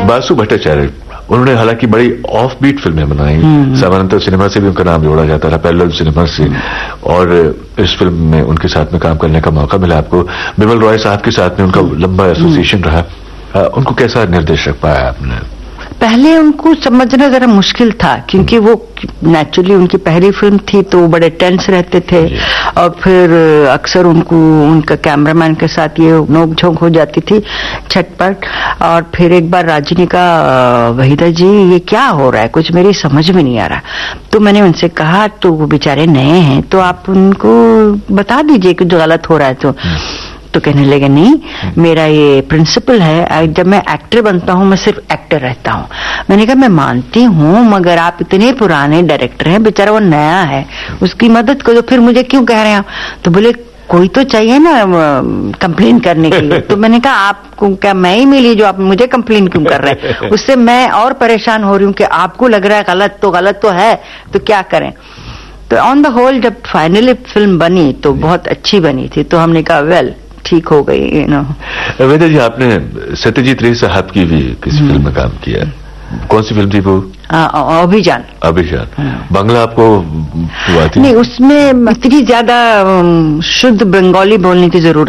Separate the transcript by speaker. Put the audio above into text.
Speaker 1: बासु भट्टाचार्य, उन्होंने हालांकि बड़ी ऑफ बीट फिल्में बनाई। सामान्यतः सिनेमा से भी उनका नाम जोड़ा जाता था, पैरेलल सिनेमा से, और इस फिल्म में उनके साथ में काम करने का मौका मिला आपको। बिमल रॉय साहब के साथ में उनका लंबा एसोसिएशन रहा। उनको कैसा निर्देशक पाया आपने?
Speaker 2: पहले उनको समझना जरा मुश्किल था, क्योंकि वो नेचुरली उनकी पहली फिल्म थी तो वो बड़े टेंस रहते थे, और फिर अक्सर उनको उनका कैमरामैन के साथ ये नोक-झोंक हो जाती थी, छटपट। और फिर एक बार राजी ने कहा, वहीदा जी ये क्या हो रहा है, कुछ मेरी समझ में नहीं आ रहा। तो मैंने उनसे कहा, तो वो बेचारे नए हैं तो आप उनको बता दीजिए कि जो गलत हो रहा है तो कहने लगे, नहीं मेरा ये प्रिंसिपल है, जब मैं एक्टर बनता हूं मैं सिर्फ एक्टर रहता हूं। मैंने कहा मैं मानती हूं, मगर आप इतने पुराने डायरेक्टर हैं, बेचारा वो नया है, उसकी मदद करो, फिर मुझे क्यों कह रहे हैं? तो बोले कोई तो चाहिए ना कंप्लेन करने के लिए। तो मैंने कहा आपको क्या मैं ही मिली जो आप मुझे कंप्लेन क्यों कर रहे हैं? उससे मैं और परेशान हो रही हूँ कि आपको लग रहा है गलत तो है, तो क्या करें। तो ऑन द होल जब फाइनली फिल्म बनी तो बहुत अच्छी बनी थी, तो हमने कहा वेल ठीक हो गई, यू नो।
Speaker 1: वहीदा जी, आपने सत्यजीत रे साहब की भी किसी फिल्म में काम किया, कौन सी फिल्म थी वो?
Speaker 2: अभिजान।
Speaker 1: बांग्ला आपको हुआ थी?
Speaker 2: नहीं, उसमें इतनी ज्यादा शुद्ध बंगाली बोलने की जरूरत